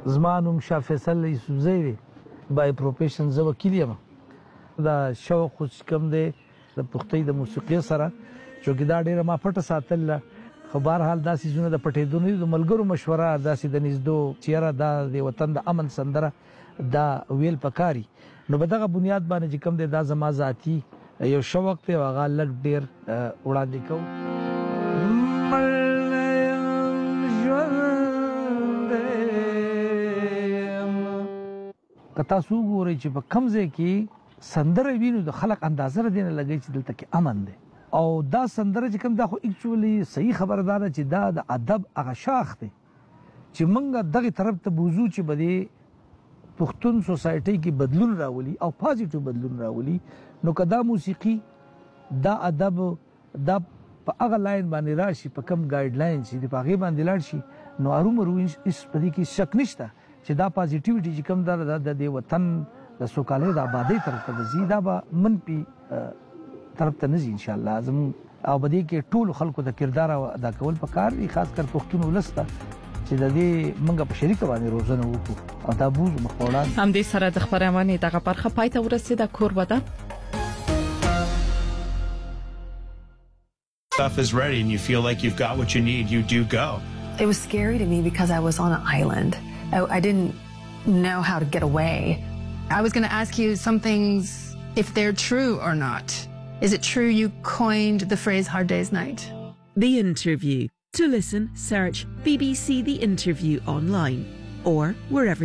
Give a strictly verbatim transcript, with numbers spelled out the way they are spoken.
زما نوم شاه فیصل یوسفزی دی. بای پروفیشن زه وکیل یم. دا شوق خو چې کوم دی د پښتۍ د موسیقۍ سره چونکې دا ډېره ما پټه ساتله، خو بهرحال دا څیزونه د پټېدو نه دي. د ملګرو مشوره داسې د نږدو چې یاره دا د وطن د امن سندره دا ویل پکاري، نو په دغه بنیاد باندې چې کوم دی دا زما ذاتي یو شوق دی او هغه لږ ډېر وړاندې کوم. که تاسو وګورئ چې په کوم ځای کې سندره وي نو د خلک اندازه دې نه لګوي چې دلته کې امن دی، او دا سندره چې کوم دا خو اکچولی صحیح خبره ده چې دا د ادب هغه شاخ دی چې موږ دغه طرف ته بوزو چې به دې پښتون سوسایټي کې بدلون راولي او پازیټیو بدلون راولي، نو که دا موسیقي دا ادب دا په هغه لاین باندې راشي، په کوم ګایډ لاین چې د په هغې باندې لاړ شي، نو ارومرو هېڅ په دې کې شک نشته چې دا پازیټیوټي چې کوم دا د دې وطن د سوکالۍ د آبادۍ طرف ته به ځي، دا به منفي طرف ته نه ځي انشاءالله. زموږ او په دې کې ټولو خلکو د کردار ادا کول پکار دي، خاص کر پښتون ولس ته چې د دې موږ په شریکه باندې روزنه وکړو او دا بوز مخ په وړاندې. همدې سره د خپرونې دغه برخه پای ته ورسېده. کوربه stuff is ready and you feel like you've got what you need, you do go. It was scary to me because I was on an island. I, I didn't know how to get away. I was going to ask you some things, if they're true or not. Is it true you coined the phrase Hard Day's Night? The Interview. To listen, search B B C The Interview online or wherever